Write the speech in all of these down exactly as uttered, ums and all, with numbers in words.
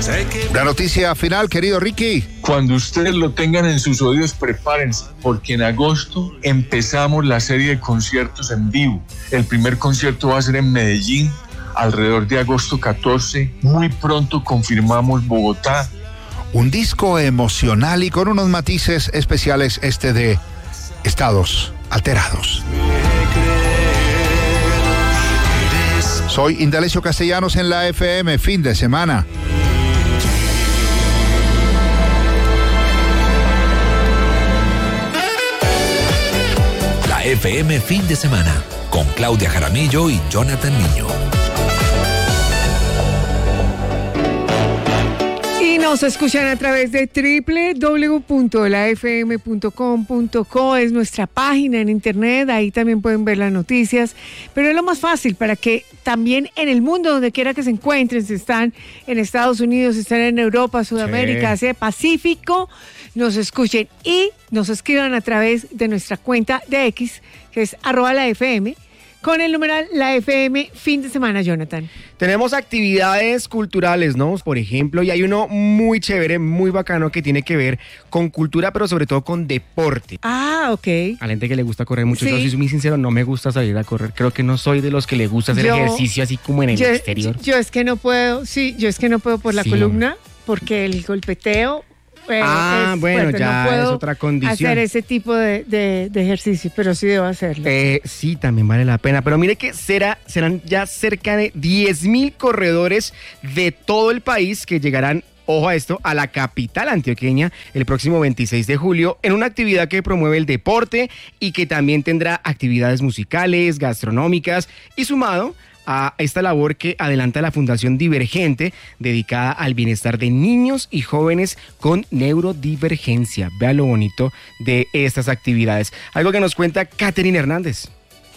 La noticia final, querido Ricky. Cuando ustedes lo tengan en sus oídos, prepárense, porque en agosto empezamos la serie de conciertos en vivo. El primer concierto va a ser en Medellín, alrededor de agosto catorce. Muy pronto confirmamos Bogotá. Un disco emocional y con unos matices especiales, este de Estados Alterados. Soy Indalecio Castellanos en la F M, fin de semana. La F M fin de semana, con Claudia Jaramillo y Jonathan Niño. Y nos escuchan a través de doble u doble u doble u punto la f m punto com punto co, es nuestra página en internet, ahí también pueden ver las noticias, pero es lo más fácil para que también en el mundo, donde quiera que se encuentren, si están en Estados Unidos, si están en Europa, Sudamérica, Asia, sí. Pacífico, nos escuchen y nos escriban a través de nuestra cuenta de X, que es arroba la F M, con el numeral La F M fin de semana, Jonathan. Tenemos actividades culturales, ¿no? Por ejemplo, y hay uno muy chévere, muy bacano que tiene que ver con cultura, pero sobre todo con deporte. Ah, ok. A la gente que le gusta correr mucho, sí. Yo soy muy sincero, no me gusta salir a correr. Creo que no soy de los que le gusta hacer yo, ejercicio así como en el yo, exterior. Yo, yo es que no puedo, sí, yo es que no puedo por la sí. columna, porque el golpeteo... Eh, ah, es, bueno, fuerte. ya no puedo es otra condición. hacer ese tipo de, de, de ejercicio, pero sí debo hacerlo. Eh, sí, también vale la pena. Pero mire que será, serán ya cerca de diez mil corredores de todo el país que llegarán, ojo a esto, a la capital antioqueña el próximo veintiséis de julio en una actividad que promueve el deporte y que también tendrá actividades musicales, gastronómicas y sumado a esta labor que adelanta la Fundación Divergente, dedicada al bienestar de niños y jóvenes con neurodivergencia. Vea lo bonito de estas actividades. Algo que nos cuenta Catherine Hernández.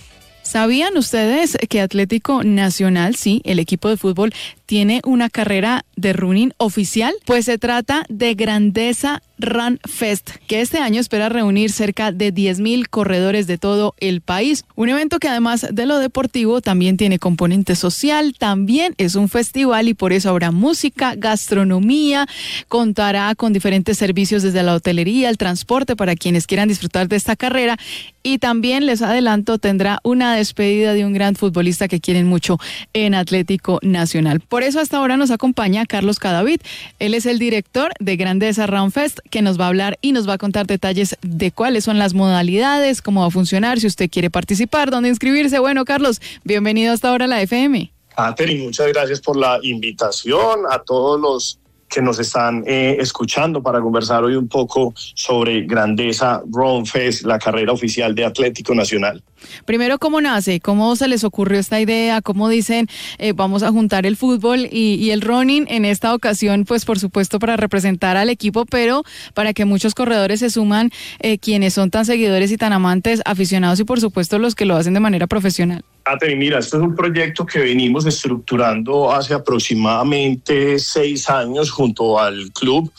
¿Sabían ustedes que Atlético Nacional, sí, el equipo de fútbol, tiene una carrera de running oficial? Pues se trata de Grandeza Run Fest, que este año espera reunir cerca de diez mil corredores de todo el país. Un evento que además de lo deportivo también tiene componente social, también es un festival y por eso habrá música, gastronomía, contará con diferentes servicios desde la hotelería, el transporte para quienes quieran disfrutar de esta carrera y también les adelanto tendrá una despedida de un gran futbolista que quieren mucho en Atlético Nacional. Por eso hasta ahora nos acompaña Carlos Cadavid. Él es el director de Grandeza Run Fest, que nos va a hablar y nos va a contar detalles de cuáles son las modalidades, cómo va a funcionar, si usted quiere participar, dónde inscribirse. Bueno, Carlos, bienvenido hasta ahora a la F M. Catherine, muchas gracias por la invitación, a todos los que nos están eh, escuchando para conversar hoy un poco sobre Grandeza Run Fest, la carrera oficial de Atlético Nacional. Primero, ¿cómo nace? ¿Cómo se les ocurrió esta idea? ¿Cómo dicen eh, vamos a juntar el fútbol y, y el running en esta ocasión? Pues por supuesto para representar al equipo, pero para que muchos corredores se suman, eh, quienes son tan seguidores y tan amantes, aficionados y por supuesto los que lo hacen de manera profesional. Catherine, mira, esto es un proyecto que venimos estructurando hace aproximadamente seis años junto al club,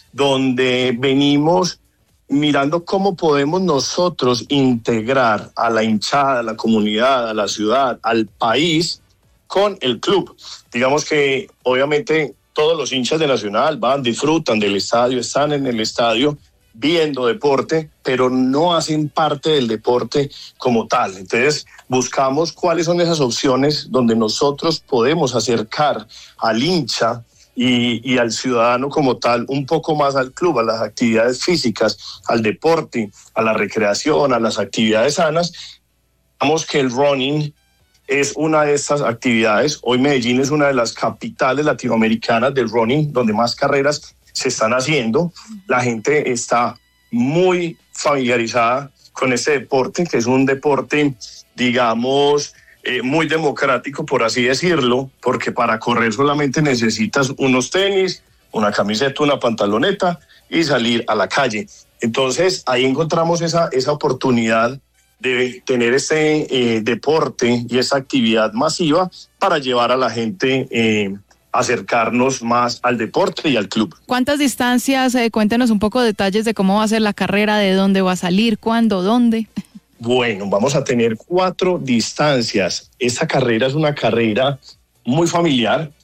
donde venimos mirando cómo podemos nosotros integrar a la hinchada, a la comunidad, a la ciudad, al país con el club. Digamos que obviamente todos los hinchas de Nacional van, disfrutan del estadio, están en el estadio viendo deporte, pero no hacen parte del deporte como tal. Entonces buscamos cuáles son esas opciones donde nosotros podemos acercar al hincha Y, y al ciudadano como tal un poco más al club, a las actividades físicas, al deporte, a la recreación, a las actividades sanas. Digamos que el running es una de estas actividades. Hoy Medellín es una de las capitales latinoamericanas del running, donde más carreras se están haciendo. La gente está muy familiarizada con este deporte, que es un deporte, digamos, Eh, muy democrático, por así decirlo, porque para correr solamente necesitas unos tenis, una camiseta, una pantaloneta y salir a la calle. Entonces ahí encontramos esa, esa oportunidad de tener ese eh, deporte y esa actividad masiva para llevar a la gente eh, acercarnos más al deporte y al club. ¿Cuántas distancias? Eh, cuéntenos un poco detalles de cómo va a ser la carrera, de dónde va a salir, cuándo, dónde. Bueno, vamos a tener cuatro distancias. Esta carrera es una carrera muy familiar.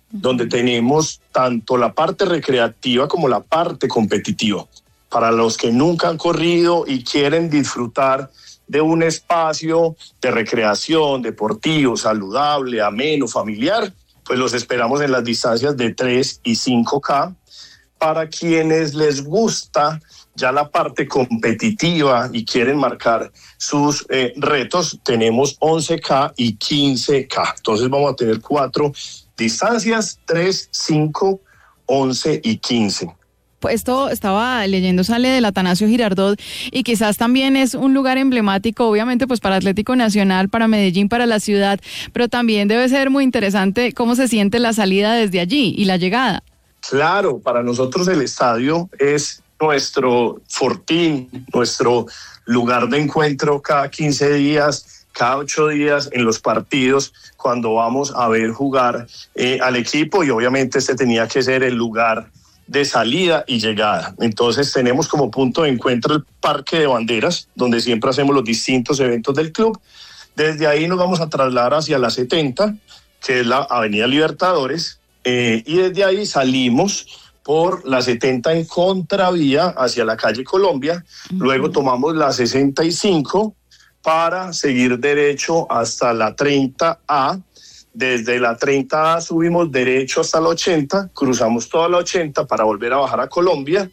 donde tenemos tanto la parte recreativa como la parte competitiva. Para los que nunca han corrido y quieren disfrutar de un espacio de recreación, deportivo, saludable, ameno, familiar, pues los esperamos en las distancias de tres y cinco K. Para quienes les gusta ya la parte competitiva y quieren marcar sus eh, retos, tenemos once K y quince K. Entonces vamos a tener cuatro distancias, tres, cinco, once y quince. Esto estaba leyendo, sale del Atanasio Girardot y quizás también es un lugar emblemático, obviamente pues para Atlético Nacional, para Medellín, para la ciudad, pero también debe ser muy interesante cómo se siente la salida desde allí y la llegada. Claro, para nosotros el estadio es nuestro fortín, nuestro lugar de encuentro cada quince días, cada ocho días en los partidos, cuando vamos a ver jugar eh, al equipo, y obviamente este tenía que ser el lugar de salida y llegada. Entonces tenemos como punto de encuentro el Parque de Banderas, donde siempre hacemos los distintos eventos del club. Desde ahí nos vamos a trasladar hacia la setenta, que es la Avenida Libertadores, eh, y desde ahí salimos por la setenta en contravía hacia la calle Colombia. Uh-huh. Luego tomamos la sesenta y cinco para seguir derecho hasta la treinta A. Desde la treinta A subimos derecho hasta la ochenta, cruzamos toda la ochenta para volver a bajar a Colombia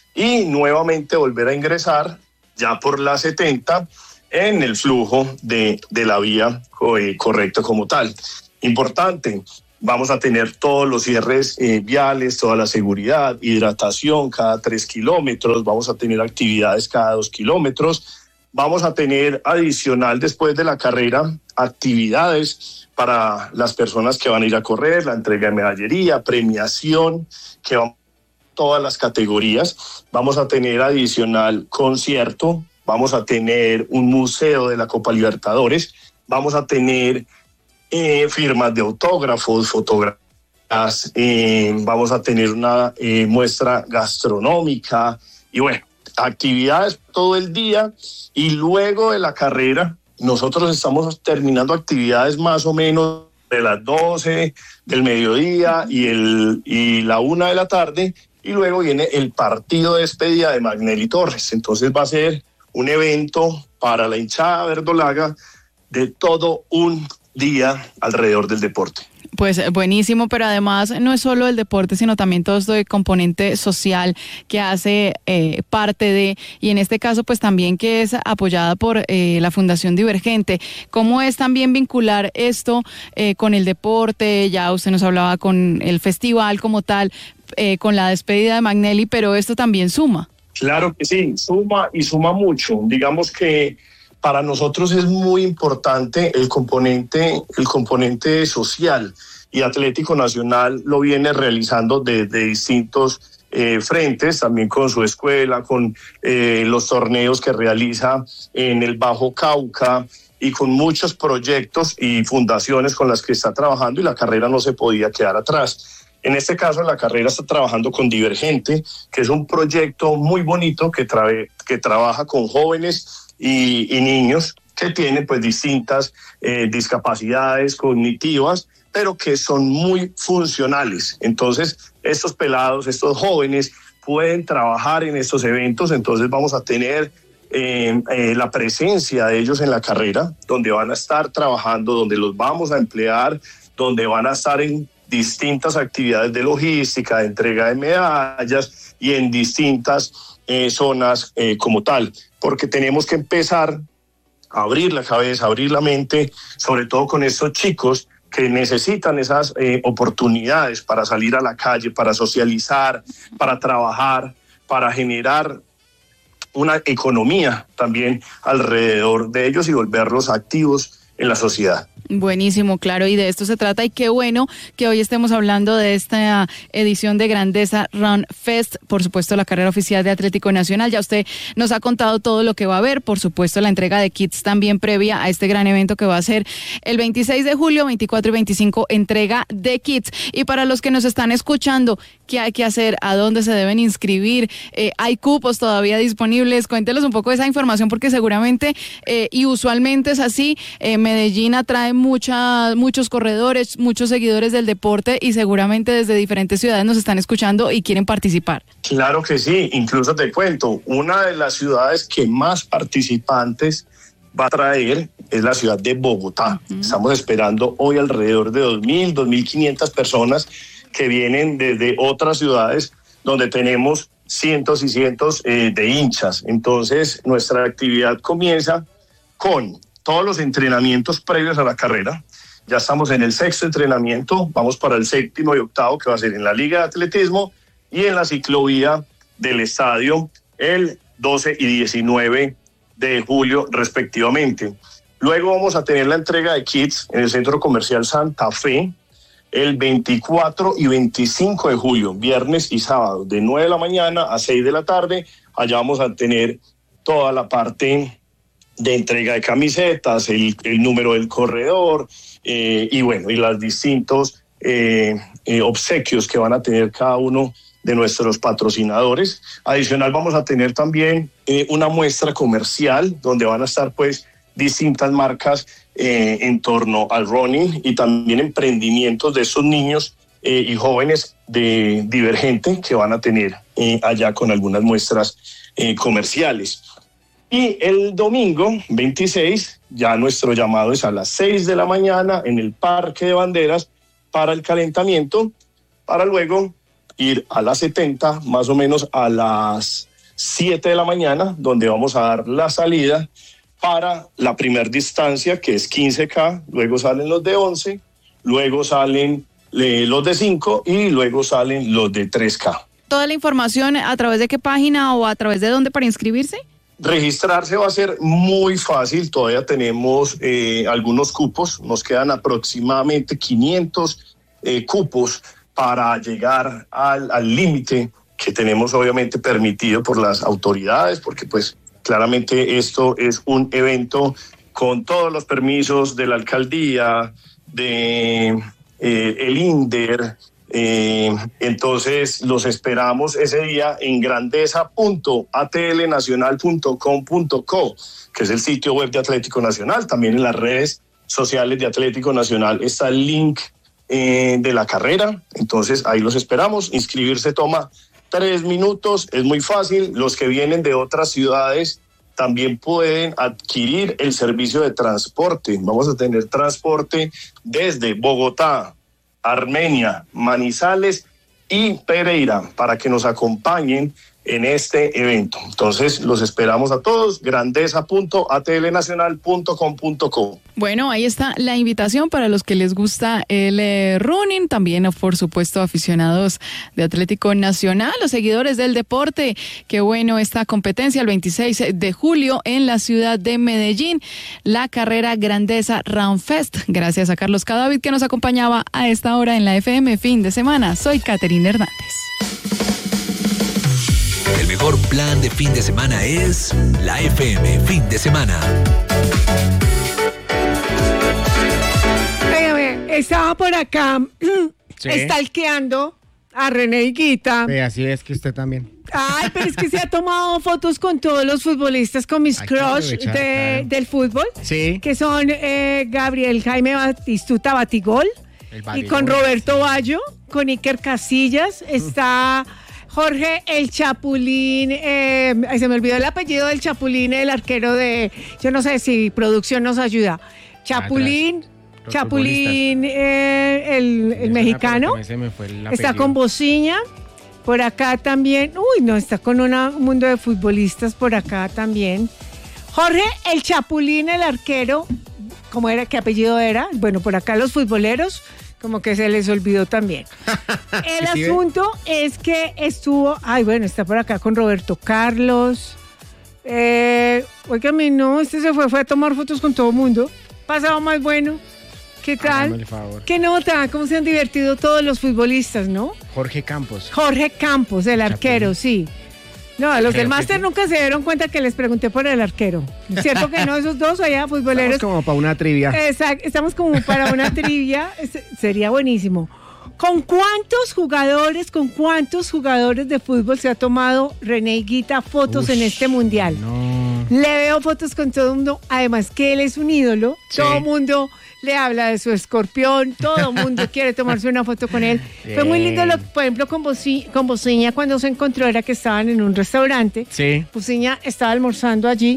y nuevamente volver a ingresar ya por la setenta en el flujo de, de la vía eh, correcta como tal. Importante, vamos a tener todos los cierres eh, viales, toda la seguridad, hidratación cada tres kilómetros, vamos a tener actividades cada dos kilómetros, vamos a tener adicional después de la carrera actividades para las personas que van a ir a correr, la entrega de medallería, premiación, que van todas las categorías. Vamos a tener adicional concierto, vamos a tener un museo de la Copa Libertadores, vamos a tener eh, firmas de autógrafos, fotografías, eh, vamos a tener una eh, muestra gastronómica y bueno, actividades todo el día. Y luego de la carrera, nosotros estamos terminando actividades más o menos de las doce del mediodía y, el, y la una de la tarde, y luego viene el partido de despedida de Magnelly Torres. Entonces va a ser un evento para la hinchada verdolaga de todo un día alrededor del deporte. Pues buenísimo, pero además no es solo el deporte, sino también todo esto de componente social que hace eh, parte de, y en este caso pues también que es apoyada por eh, la Fundación Divergente. ¿Cómo es también vincular esto eh, con el deporte? Ya usted nos hablaba con el festival como tal, eh, con la despedida de Magnelly, pero esto también suma. Claro que sí, suma y suma mucho. Digamos que para nosotros es muy importante el componente, el componente social, y Atlético Nacional lo viene realizando desde distintos eh, frentes, también con su escuela, con eh, los torneos que realiza en el Bajo Cauca y con muchos proyectos y fundaciones con las que está trabajando, y la carrera no se podía quedar atrás. En este caso, la carrera está trabajando con Divergente, que es un proyecto muy bonito que, tra- que trabaja con jóvenes Y, y niños que tienen pues distintas eh, discapacidades cognitivas, pero que son muy funcionales. Entonces, estos pelados, estos jóvenes pueden trabajar en estos eventos. Entonces vamos a tener eh, eh, la presencia de ellos en la carrera, donde van a estar trabajando, donde los vamos a emplear, donde van a estar en distintas actividades de logística, de entrega de medallas y en distintas eh, zonas eh, como tal, porque tenemos que empezar a abrir la cabeza, abrir la mente, sobre todo con estos chicos que necesitan esas eh, oportunidades para salir a la calle, para socializar, para trabajar, para generar una economía también alrededor de ellos y volverlos activos en la sociedad. Buenísimo, claro, y de esto se trata, y qué bueno que hoy estemos hablando de esta edición de Grandeza Run Fest, por supuesto la carrera oficial de Atlético Nacional. Ya usted nos ha contado todo lo que va a haber, por supuesto la entrega de kits también previa a este gran evento que va a ser el veintiséis de julio, veinticuatro y veinticinco, entrega de kits. Y para los que nos están escuchando, ¿qué hay que hacer? ¿A dónde se deben inscribir? Eh, ¿Hay cupos todavía disponibles? Cuéntenos un poco de esa información, porque seguramente eh, y usualmente es así, eh, Medellín atrae mucha, muchos corredores, muchos seguidores del deporte y seguramente desde diferentes ciudades nos están escuchando y quieren participar. Claro que sí, incluso te cuento, una de las ciudades que más participantes va a traer es la ciudad de Bogotá. Uh-huh. Estamos esperando hoy alrededor de dos mil, dos mil quinientas personas que vienen desde otras ciudades donde tenemos cientos y cientos eh, de hinchas. Entonces, nuestra actividad comienza con todos los entrenamientos previos a la carrera. Ya estamos en el sexto entrenamiento, vamos para el séptimo y octavo, que va a ser en la Liga de Atletismo y en la ciclovía del estadio el doce y diecinueve de julio respectivamente. Luego vamos a tener la entrega de kits en el Centro Comercial Santa Fe el veinticuatro y veinticinco de julio, viernes y sábado, de nueve de la mañana a seis de la tarde. Allá vamos a tener toda la parte de entrega de camisetas, el, el número del corredor eh, y bueno, y los distintos eh, eh, obsequios que van a tener cada uno de nuestros patrocinadores. Adicional vamos a tener también eh, una muestra comercial donde van a estar pues distintas marcas eh, en torno al running y también emprendimientos de esos niños eh, y jóvenes de Divergente que van a tener eh, allá con algunas muestras eh, comerciales. Y el domingo veintiséis, ya nuestro llamado es a las seis de la mañana en el Parque de Banderas para el calentamiento, para luego ir a las setenta, más o menos a las siete de la mañana, donde vamos a dar la salida para la primer distancia, que es quince K, luego salen los de once, luego salen eh, los de cinco y luego salen los de tres K. ¿Toda la información a través de qué página o a través de dónde para inscribirse? Registrarse va a ser muy fácil, todavía tenemos eh, algunos cupos, nos quedan aproximadamente quinientos eh, cupos para llegar al, al límite que tenemos obviamente permitido por las autoridades, porque pues claramente esto es un evento con todos los permisos de la alcaldía, de eh, el INDER, eh, entonces los esperamos ese día en grandeza punto a t l nacional punto com punto co, que es el sitio web de Atlético Nacional. También en las redes sociales de Atlético Nacional está el link eh, de la carrera, entonces ahí los esperamos. Inscribirse toma tres minutos, es muy fácil. Los que vienen de otras ciudades también pueden adquirir el servicio de transporte. Vamos a tener transporte desde Bogotá, Armenia, Manizales y Pereira para que nos acompañen en este evento. Entonces los esperamos a todos, grandeza punto a t l nacional punto com punto co. Bueno, ahí está la invitación para los que les gusta el eh, running, también por supuesto aficionados de Atlético Nacional, los seguidores del deporte. Qué bueno esta competencia el veintiséis de julio en la ciudad de Medellín, la carrera Grandeza Run Fest. Gracias a Carlos Cadavid que nos acompañaba a esta hora en la F M fin de semana. Soy Caterina Hernández. El mejor plan de fin de semana es la F M fin de semana. Óigame, estaba por acá Sí. stalkeando a René Higuita. Sí, así es que usted también. Ay, pero es que se ha tomado fotos con todos los futbolistas, con mis Hay que crush aprovechar, de, claro. del fútbol, Sí. que son eh, Gabriel Jaime Batistuta Batigol, El y Batigol. con Roberto Bayo, con Iker Casillas, está Jorge el Chapulín, eh, ay, se me olvidó el apellido del Chapulín, el arquero de, yo no sé si producción nos ayuda, Chapulín, Los Chapulín, eh, el, el mexicano, Se me fue el está apellido. con Bociña, por acá también, uy, no, está con una- un mundo de futbolistas por acá también. Jorge el Chapulín, el arquero, ¿cómo era? ¿Qué apellido era? Bueno, por acá los futboleros, como que se les olvidó también. El ¿Sí ve? asunto es que estuvo, ay, bueno, está por acá con Roberto Carlos. Eh, óigame, no, este se fue, fue a tomar fotos con todo el mundo. Pasado más bueno. ¿Qué Hágame tal? el favor. ¿Qué nota? ¿Cómo se han divertido todos los futbolistas, no? Jorge Campos. Jorge Campos, el arquero, sí. No, a los Creo del que máster sí. nunca se dieron cuenta que les pregunté por el arquero. ¿Cierto que no? Esos dos allá, futboleros. Estamos como para una trivia. Exacto, estamos como para una trivia. Es- sería buenísimo. ¿Con cuántos jugadores, con cuántos jugadores de fútbol se ha tomado René Higuita fotos Ush, en este mundial? No. Le veo fotos con todo el mundo, además que él es un ídolo, Sí. todo el mundo le habla de su escorpión, todo el mundo quiere tomarse una foto con él. Bien. Fue muy lindo, lo, por ejemplo, con, Boci, con Bociña cuando se encontró, era que estaban en un restaurante. Sí. Bociña estaba almorzando allí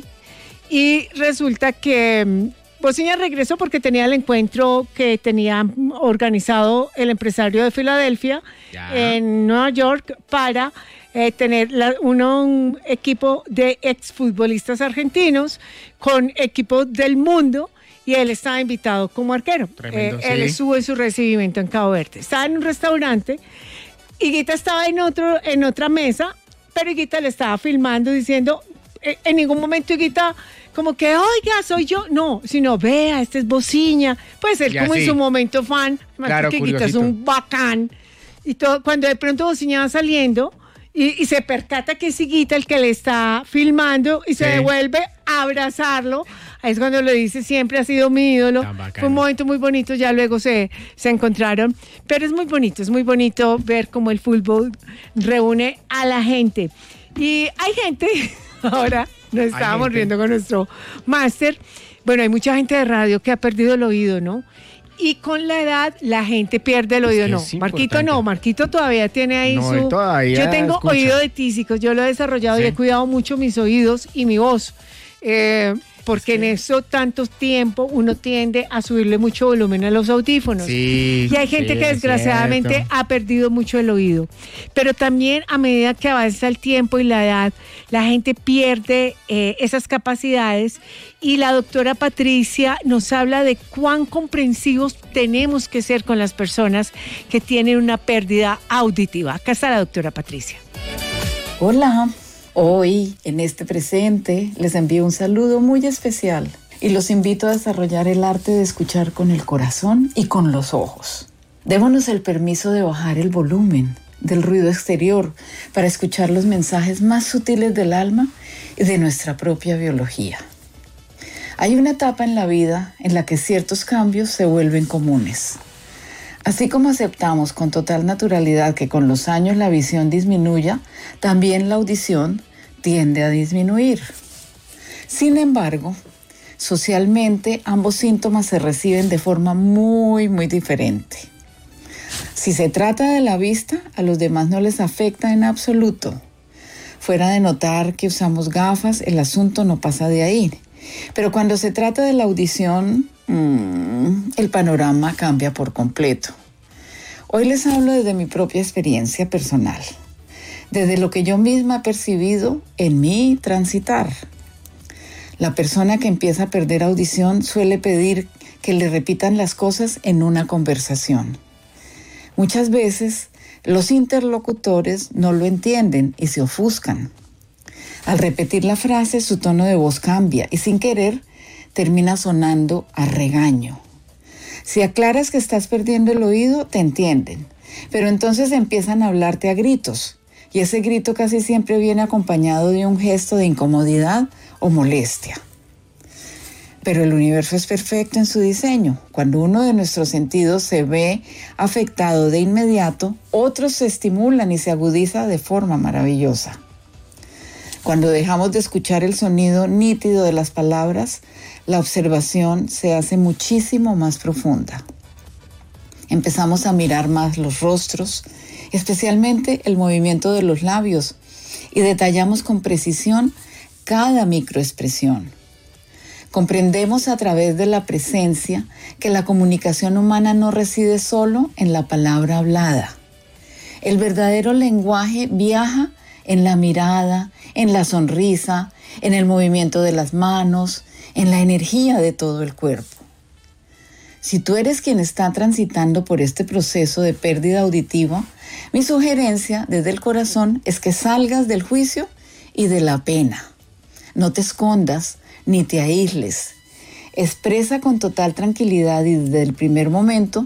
y resulta que mm, Bociña regresó porque tenía el encuentro que tenía mm, organizado el empresario de Filadelfia Ya. en Nueva York para eh, tener la- uno, un equipo de exfutbolistas argentinos con equipos del mundo y él estaba invitado como arquero. Tremendo, Eh, Él sí. estuvo en su recibimiento en Cabo Verde. Estaba en un restaurante. Higuita estaba en, otro, en otra mesa, pero Higuita le estaba filmando diciendo, eh, en ningún momento Higuita como que, oiga, soy yo. No, sino, vea, este es Bociña. Pues él Ya, como sí. en su momento fan, más Claro, porque Higuita es curiosito. un bacán. Y todo, cuando de pronto Bociña va saliendo y, y se percata que es Higuita el que le está filmando y se Sí. devuelve a abrazarlo. Ahí es cuando le dice, siempre ha sido mi ídolo. Tan bacano. Fue un momento muy bonito, ya luego se, se encontraron. Pero es muy bonito, es muy bonito ver cómo el fútbol reúne a la gente. Y hay gente, ahora nos estábamos gente. riendo con nuestro máster. Bueno, hay mucha gente de radio que ha perdido el oído, ¿no? Y con la edad la gente pierde el oído, que no. es Marquito importante. no, Marquito todavía tiene ahí No, su... él todavía Yo tengo escucha. oído de tísico, yo lo he desarrollado y Sí. he cuidado mucho mis oídos y mi voz. Eh, porque en eso tanto tiempo uno tiende a subirle mucho volumen a los audífonos. Sí, Y hay gente sí, que es desgraciadamente cierto. ha perdido mucho el oído. Pero también a medida que avanza el tiempo y la edad, la gente pierde eh, esas capacidades. Y la doctora Patricia nos habla de cuán comprensivos tenemos que ser con las personas que tienen una pérdida auditiva. Acá está la doctora Patricia. Hola, hoy en este presente les envío un saludo muy especial y los invito a desarrollar el arte de escuchar con el corazón y con los ojos. Démonos el permiso de bajar el volumen del ruido exterior para escuchar los mensajes más sutiles del alma y de nuestra propia biología. Hay una etapa en la vida en la que ciertos cambios se vuelven comunes. Así como aceptamos con total naturalidad que con los años la visión disminuya, también la audición tiende a disminuir. Sin embargo, socialmente ambos síntomas se reciben de forma muy, muy diferente. Si se trata de la vista, a los demás no les afecta en absoluto. Fuera de notar que usamos gafas, el asunto no pasa de ahí. Pero cuando se trata de la audición, mmm, el panorama cambia por completo. Hoy les hablo desde mi propia experiencia personal, desde lo que yo misma he percibido en mi transitar. La persona que empieza a perder audición suele pedir que le repitan las cosas en una conversación. Muchas veces los interlocutores no lo entienden y se ofuscan. Al repetir la frase, su tono de voz cambia y sin querer termina sonando a regaño. Si aclaras que estás perdiendo el oído, te entienden, pero entonces empiezan a hablarte a gritos y ese grito casi siempre viene acompañado de un gesto de incomodidad o molestia. Pero el universo es perfecto en su diseño. Cuando uno de nuestros sentidos se ve afectado de inmediato, otros se estimulan y se agudiza de forma maravillosa. Cuando dejamos de escuchar el sonido nítido de las palabras, la observación se hace muchísimo más profunda. Empezamos a mirar más los rostros, especialmente el movimiento de los labios, y detallamos con precisión cada microexpresión. Comprendemos a través de la presencia que la comunicación humana no reside solo en la palabra hablada. El verdadero lenguaje viaja en la mirada, en la sonrisa, en el movimiento de las manos, en la energía de todo el cuerpo. Si tú eres quien está transitando por este proceso de pérdida auditiva, mi sugerencia desde el corazón es que salgas del juicio y de la pena. No te escondas ni te aísles. Expresa con total tranquilidad y desde el primer momento: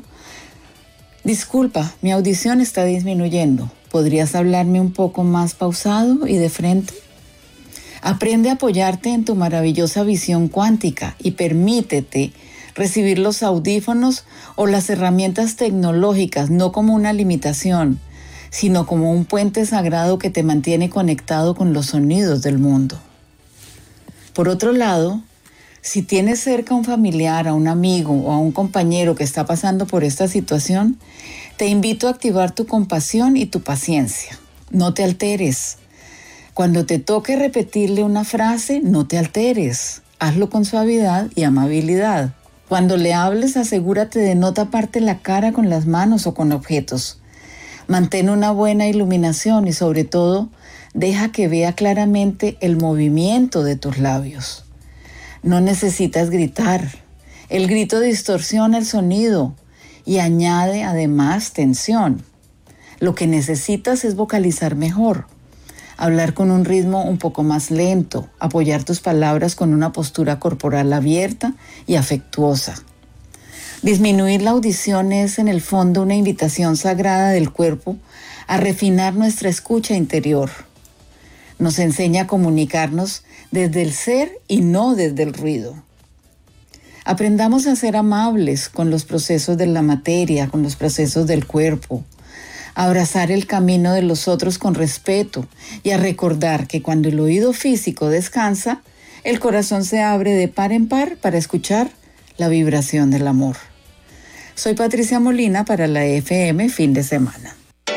disculpa, mi audición está disminuyendo. ¿Podrías hablarme un poco más pausado y de frente? Aprende a apoyarte en tu maravillosa visión cuántica y permítete recibir los audífonos o las herramientas tecnológicas no como una limitación, sino como un puente sagrado que te mantiene conectado con los sonidos del mundo. Por otro lado, si tienes cerca a un familiar, a un amigo o a un compañero que está pasando por esta situación, te invito a activar tu compasión y tu paciencia. No te alteres. Cuando te toque repetirle una frase, no te alteres. Hazlo con suavidad y amabilidad. Cuando le hables, asegúrate de no taparte la cara con las manos o con objetos. Mantén una buena iluminación y, sobre todo, deja que vea claramente el movimiento de tus labios. No necesitas gritar. El grito distorsiona el sonido y añade además tensión. Lo que necesitas es vocalizar mejor, hablar con un ritmo un poco más lento, apoyar tus palabras con una postura corporal abierta y afectuosa. Disminuir la audición es, en el fondo, una invitación sagrada del cuerpo a refinar nuestra escucha interior. Nos enseña a comunicarnos desde el ser y no desde el ruido. Aprendamos a ser amables con los procesos de la materia, con los procesos del cuerpo, a abrazar el camino de los otros con respeto y a recordar que cuando el oído físico descansa, el corazón se abre de par en par para escuchar la vibración del amor. Soy Patricia Molina para la F M Fin de Semana.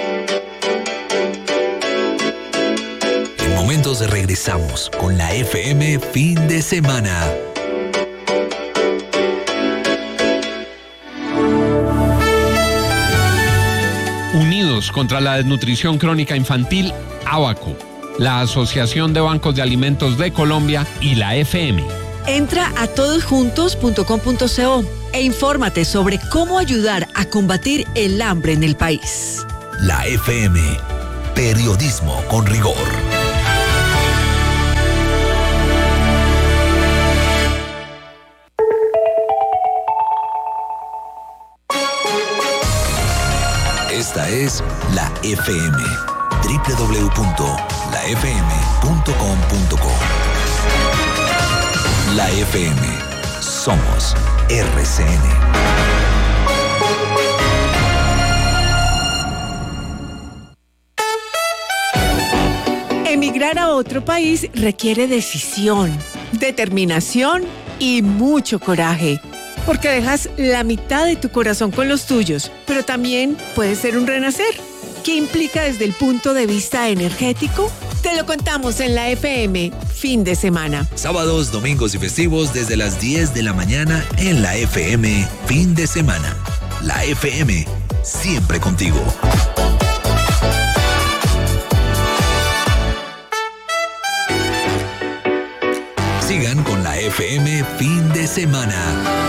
En momentos regresamos con la F M Fin de Semana. Unidos contra la desnutrición crónica infantil, ABACO, la Asociación de Bancos de Alimentos de Colombia y la F M. Entra a todosjuntos punto com punto co e infórmate sobre cómo ayudar a combatir el hambre en el país. La F M, periodismo con rigor. Esta es la F M, doble u doble u doble u punto la f m punto com punto co. La F M, somos R C N. Emigrar a otro país requiere decisión, determinación y mucho coraje. Porque dejas la mitad de tu corazón con los tuyos, pero también puede ser un renacer. ¿Qué implica desde el punto de vista energético? Te lo contamos en la F M Fin de Semana. Sábados, domingos y festivos desde las diez de la mañana en la F M Fin de Semana. La F M, siempre contigo. Sigan con la F M Fin de Semana.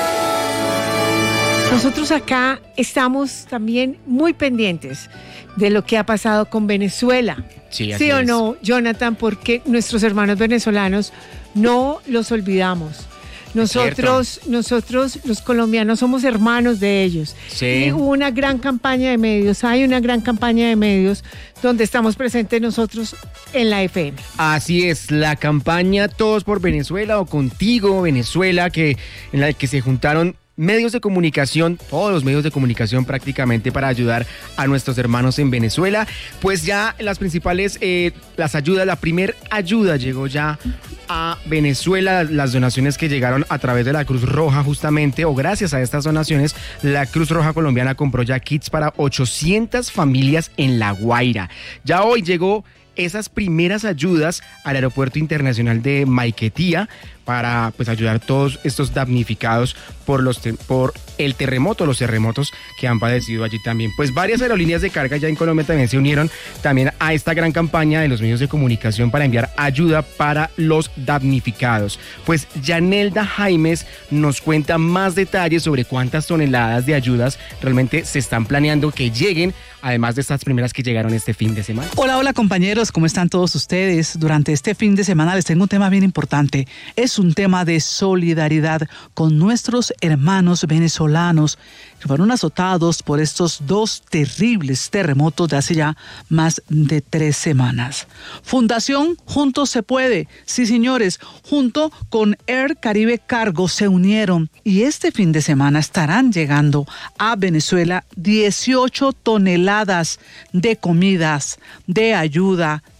Nosotros acá estamos también muy pendientes de lo que ha pasado con Venezuela. Sí, así ¿Sí o es. no, Jonathan? Porque nuestros hermanos venezolanos no los olvidamos. Nosotros, nosotros los colombianos somos hermanos de ellos. Sí. Y hubo una gran campaña de medios, hay una gran campaña de medios donde estamos presentes nosotros en la F M. Así es, la campaña Todos por Venezuela o Contigo Venezuela, que en la que se juntaron medios de comunicación, todos los medios de comunicación prácticamente para ayudar a nuestros hermanos en Venezuela. Pues ya las principales, eh, las ayudas, la primer ayuda llegó ya a Venezuela, las donaciones que llegaron a través de la Cruz Roja justamente, o gracias a estas donaciones, la Cruz Roja colombiana compró ya kits para ochocientas familias en La Guaira. Ya hoy llegó esas primeras ayudas al Aeropuerto Internacional de Maiquetía para pues ayudar a todos estos damnificados por los te- por el terremoto, los terremotos que han padecido allí también. Pues varias aerolíneas de carga ya en Colombia también se unieron también a esta gran campaña de los medios de comunicación para enviar ayuda para los damnificados. Pues Yanelda Jaimes nos cuenta más detalles sobre cuántas toneladas de ayudas realmente se están planeando que lleguen, además de estas primeras que llegaron este fin de semana. Hola, hola compañeros, ¿cómo están todos ustedes? Durante este fin de semana les tengo un tema bien importante. Es un tema de solidaridad con nuestros hermanos venezolanos que fueron azotados por estos dos terribles terremotos de hace ya más de tres semanas. Fundación Juntos se puede. Sí, señores, junto con Air Caribe Cargo se unieron y este fin de semana estarán llegando a Venezuela dieciocho toneladas de comidas, de ayuda,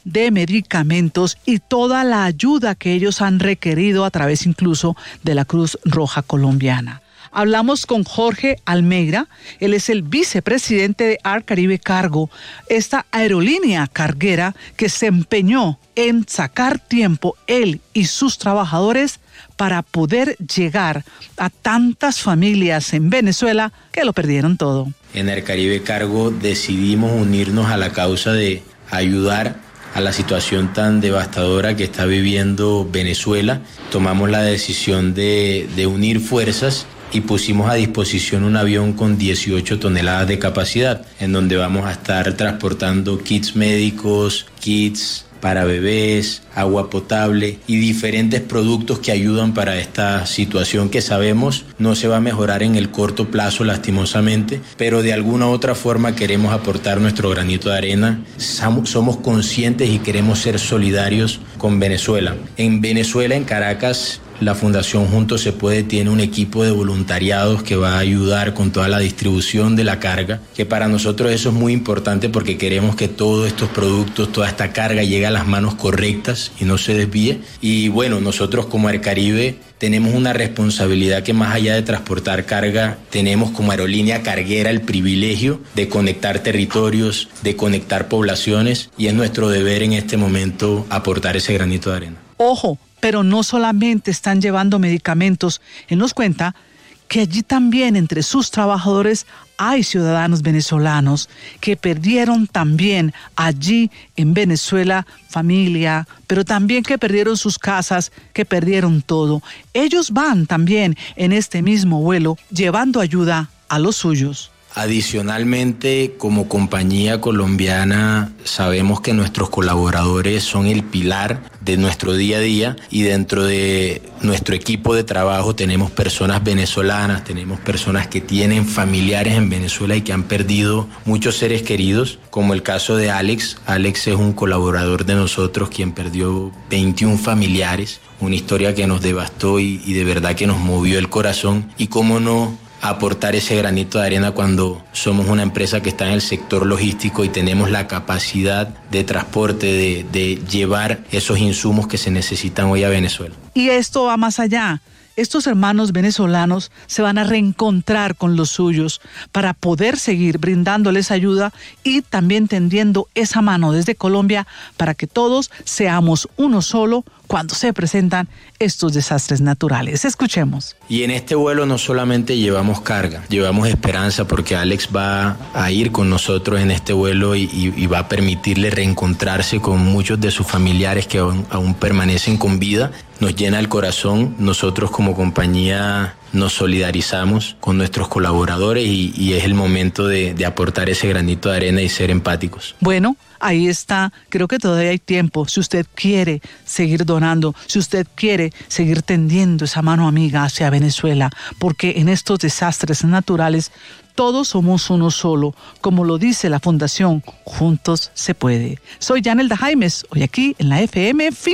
de medicamentos y toda la ayuda que ellos han requerido a través incluso de la Cruz Roja Colombiana. Hablamos con Jorge Almeida, él es el vicepresidente de Air Caribe Cargo, esta aerolínea carguera que se empeñó en sacar tiempo él y sus trabajadores para poder llegar a tantas familias en Venezuela que lo perdieron todo. En Air Caribe Cargo decidimos unirnos a la causa de ayudar a la situación tan devastadora que está viviendo Venezuela. Tomamos la decisión de, de unir fuerzas y pusimos a disposición un avión con dieciocho toneladas de capacidad, en donde vamos a estar transportando kits médicos, kits para bebés, agua potable y diferentes productos que ayudan para esta situación que sabemos no se va a mejorar en el corto plazo lastimosamente, pero de alguna u otra forma queremos aportar nuestro granito de arena. Somos conscientes y queremos ser solidarios con Venezuela. En Venezuela, en Caracas, la Fundación Juntos Se Puede tiene un equipo de voluntariados que va a ayudar con toda la distribución de la carga, que para nosotros eso es muy importante porque queremos que todos estos productos, toda esta carga llegue a las manos correctas y no se desvíe. Y bueno, nosotros como Air Caribe tenemos una responsabilidad que más allá de transportar carga, tenemos como aerolínea carguera el privilegio de conectar territorios, de conectar poblaciones, y es nuestro deber en este momento aportar ese granito de arena. Ojo, pero no solamente están llevando medicamentos, él nos cuenta que allí también entre sus trabajadores hay ciudadanos venezolanos que perdieron también allí en Venezuela familia, pero también que perdieron sus casas, que perdieron todo. Ellos van también en este mismo vuelo llevando ayuda a los suyos. Adicionalmente, como compañía colombiana, sabemos que nuestros colaboradores son el pilar de nuestro día a día, y dentro de nuestro equipo de trabajo tenemos personas venezolanas, tenemos personas que tienen familiares en Venezuela y que han perdido muchos seres queridos, como el caso de Alex. Alex es un colaborador de nosotros quien perdió veintiún familiares, una historia que nos devastó y, y de verdad que nos movió el corazón. Y cómo no aportar ese granito de arena cuando somos una empresa que está en el sector logístico y tenemos la capacidad de transporte, de, de llevar esos insumos que se necesitan hoy a Venezuela. Y esto va más allá. Estos hermanos venezolanos se van a reencontrar con los suyos para poder seguir brindándoles ayuda y también tendiendo esa mano desde Colombia para que todos seamos uno solo cuando se presentan estos desastres naturales. Escuchemos. Y en este vuelo no solamente llevamos carga, llevamos esperanza, porque Alex va a ir con nosotros en este vuelo y, y, y va a permitirle reencontrarse con muchos de sus familiares que aún, aún permanecen con vida. Nos llena el corazón. Nosotros como compañía nos solidarizamos con nuestros colaboradores y, y es el momento de, de aportar ese granito de arena y ser empáticos. Bueno, ahí está. Creo que todavía hay tiempo. Si usted quiere seguir donando, si usted quiere seguir tendiendo esa mano amiga hacia Venezuela, porque en estos desastres naturales todos somos uno solo, como lo dice la Fundación Juntos Se Puede. Soy Yanelda Jaimes, hoy aquí en la F M.